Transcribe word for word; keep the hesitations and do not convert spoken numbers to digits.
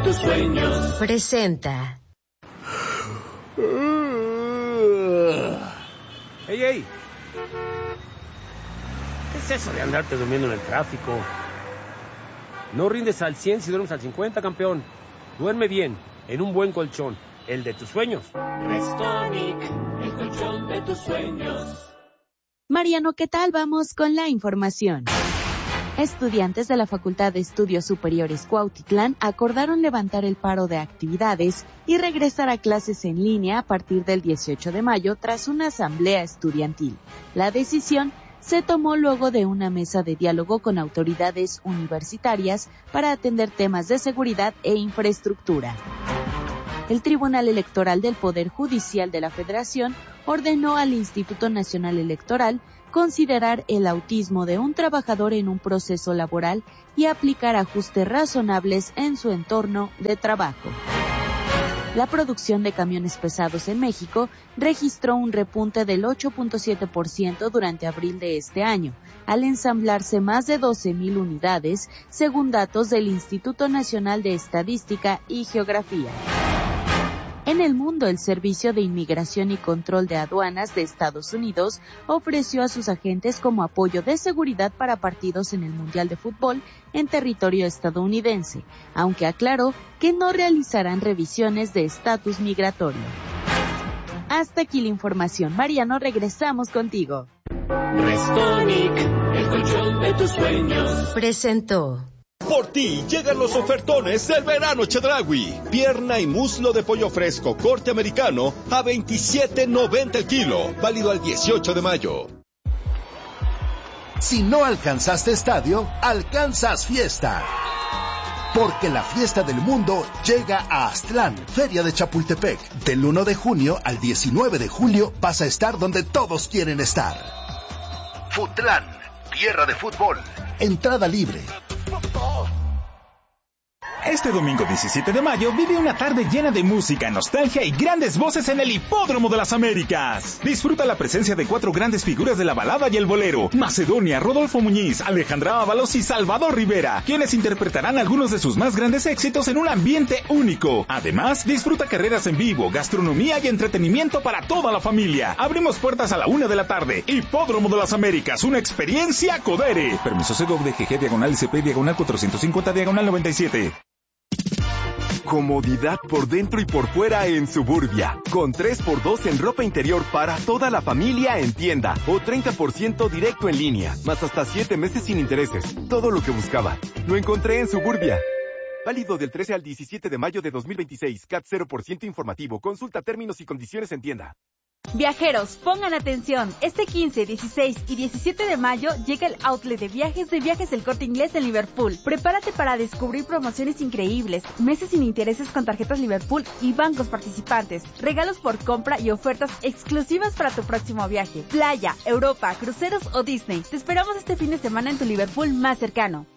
tus sueños. Presenta. ¡Ey, ey! ¿Qué es eso de andarte durmiendo en el tráfico? No rindes al cien si duermes al cincuenta, campeón. Duerme bien, en un buen colchón, el de tus sueños. Restonic, el colchón de tus sueños. Mariano, ¿qué tal? Vamos con la información. Estudiantes de la Facultad de Estudios Superiores Cuautitlán acordaron levantar el paro de actividades y regresar a clases en línea a partir del dieciocho de mayo tras una asamblea estudiantil. La decisión se tomó luego de una mesa de diálogo con autoridades universitarias para atender temas de seguridad e infraestructura. El Tribunal Electoral del Poder Judicial de la Federación ordenó al Instituto Nacional Electoral considerar el autismo de un trabajador en un proceso laboral y aplicar ajustes razonables en su entorno de trabajo. La producción de camiones pesados en México registró un repunte del ocho punto siete por ciento durante abril de este año, al ensamblarse más de doce mil unidades, según datos del Instituto Nacional de Estadística y Geografía. En el mundo, el Servicio de Inmigración y Control de Aduanas de Estados Unidos ofreció a sus agentes como apoyo de seguridad para partidos en el Mundial de Fútbol en territorio estadounidense, aunque aclaró que no realizarán revisiones de estatus migratorio. Hasta aquí la información. Mariano, regresamos contigo. Restonic, el colchón de tus sueños. Presentó. Por ti llegan los ofertones del verano Chedraui. Pierna y muslo de pollo fresco corte americano a veintisiete noventa el kilo. Válido al dieciocho de mayo. Si no alcanzaste estadio, alcanzas fiesta. Porque la fiesta del mundo llega a Aztlán, Feria de Chapultepec. Del uno de junio al diecinueve de julio vas a estar donde todos quieren estar. Futlán, tierra de fútbol. Entrada libre. Este domingo diecisiete de mayo vive una tarde llena de música, nostalgia y grandes voces en el Hipódromo de las Américas. Disfruta la presencia de cuatro grandes figuras de la balada y el bolero: Macedonia, Rodolfo Muñiz, Alejandra Ábalos y Salvador Rivera, quienes interpretarán algunos de sus más grandes éxitos en un ambiente único. Además, disfruta carreras en vivo, gastronomía y entretenimiento para toda la familia. Abrimos puertas a la una de la tarde. Hipódromo de las Américas, una experiencia Codere. Permiso Segov de G G, diagonal S P, diagonal cuatrocientos cincuenta, diagonal noventa y siete. Comodidad por dentro y por fuera en Suburbia. Con tres por dos en ropa interior para toda la familia en tienda. O treinta por ciento directo en línea. Más hasta siete meses sin intereses. Todo lo que buscaba. Lo encontré en Suburbia. Válido del trece al diecisiete de mayo de dos mil veintiséis. C A T cero por ciento informativo. Consulta términos y condiciones en tienda. Viajeros, pongan atención. Este quince, dieciséis y diecisiete de mayo llega el outlet de viajes de Viajes El Corte Inglés en Liverpool. Prepárate para descubrir promociones increíbles, meses sin intereses con tarjetas Liverpool y bancos participantes, regalos por compra y ofertas exclusivas para tu próximo viaje. Playa, Europa, cruceros o Disney. Te esperamos este fin de semana en tu Liverpool más cercano.